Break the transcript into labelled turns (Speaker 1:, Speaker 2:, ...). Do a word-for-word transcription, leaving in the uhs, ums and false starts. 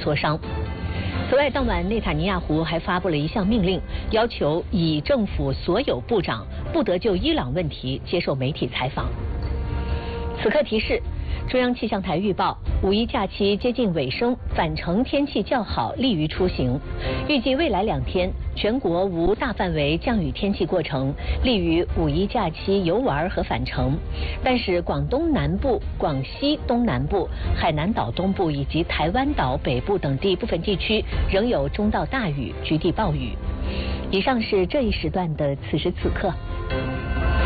Speaker 1: 磋商。此外，当晚内塔尼亚胡还发布了一项命令，要求以政府所有部长不得就伊朗问题接受媒体采访。此刻提示。中央气象台预报，五一假期接近尾声，返程天气较好，利于出行。预计未来两天，全国无大范围降雨天气过程，利于五一假期游玩和返程。但是广东南部、广西东南部、海南岛东部以及台湾岛北部等地部分地区仍有中到大雨，局地暴雨。以上是这一时段的此时此刻。